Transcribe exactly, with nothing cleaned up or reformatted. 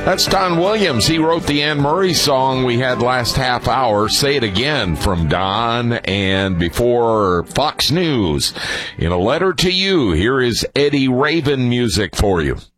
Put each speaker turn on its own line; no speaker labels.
That's Don Williams. He wrote the Anne Murray song we had last half hour, Say It Again, from Don. And before Fox News, in a letter to you, here is Eddie Raven music for you.